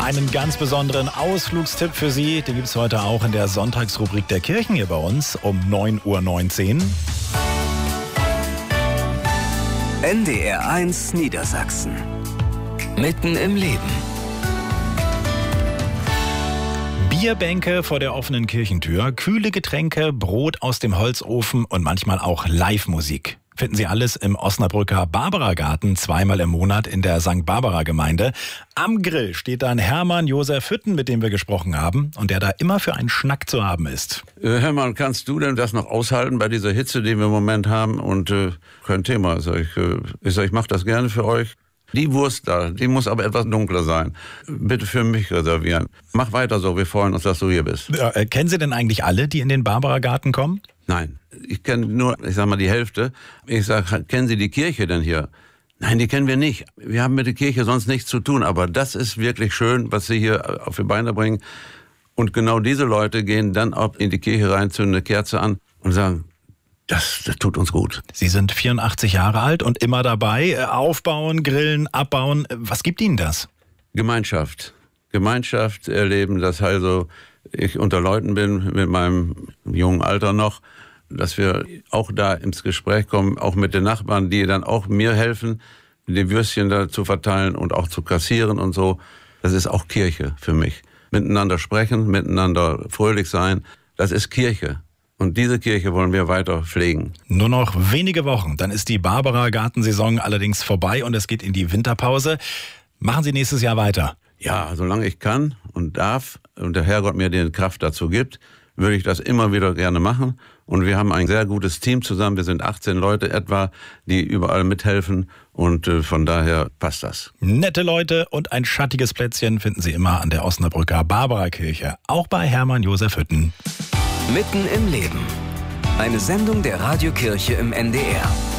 einen ganz besonderen Ausflugstipp für Sie. Den gibt es heute auch in der Sonntagsrubrik der Kirchen hier bei uns um 9:19 Uhr. NDR 1 Niedersachsen. Mitten im Leben. Bierbänke vor der offenen Kirchentür, kühle Getränke, Brot aus dem Holzofen und manchmal auch Live-Musik. Finden Sie alles im Osnabrücker Barbara-Garten, zweimal im Monat in der St. Barbara-Gemeinde. Am Grill steht dann Hermann Josef Hütten, mit dem wir gesprochen haben und der da immer für einen Schnack zu haben ist. Hermann, kannst du denn das noch aushalten bei dieser Hitze, die wir im Moment haben? Und kein Thema. Ich mache das gerne für euch. Die Wurst da, die muss aber etwas dunkler sein. Bitte für mich reservieren. Mach weiter so, wir freuen uns, dass du hier bist. Ja, kennen Sie denn eigentlich alle, die in den Barbara-Garten kommen? Nein, ich kenne nur, die Hälfte. Ich sage, kennen Sie die Kirche denn hier? Nein, die kennen wir nicht. Wir haben mit der Kirche sonst nichts zu tun. Aber das ist wirklich schön, was Sie hier auf die Beine bringen. Und genau diese Leute gehen dann auch in die Kirche rein, zünden eine Kerze an und sagen, das tut uns gut. Sie sind 84 Jahre alt und immer dabei. Aufbauen, grillen, abbauen. Was gibt Ihnen das? Gemeinschaft. Gemeinschaft erleben, dass also ich unter Leuten bin, mit meinem jungen Alter noch, dass wir auch da ins Gespräch kommen, auch mit den Nachbarn, die dann auch mir helfen, die Würstchen da zu verteilen und auch zu kassieren und so. Das ist auch Kirche für mich. Miteinander sprechen, miteinander fröhlich sein, das ist Kirche. Und diese Kirche wollen wir weiter pflegen. Nur noch wenige Wochen, dann ist die Barbara-Gartensaison allerdings vorbei und es geht in die Winterpause. Machen Sie nächstes Jahr weiter? Ja, solange ich kann und darf und der Herrgott mir die Kraft dazu gibt, würde ich das immer wieder gerne machen. Und wir haben ein sehr gutes Team zusammen. Wir sind 18 Leute etwa, die überall mithelfen. Und von daher passt das. Nette Leute und ein schattiges Plätzchen finden Sie immer an der Osnabrücker Barbara-Kirche. Auch bei Hermann Josef Hütten. Mitten im Leben. Eine Sendung der Radiokirche im NDR.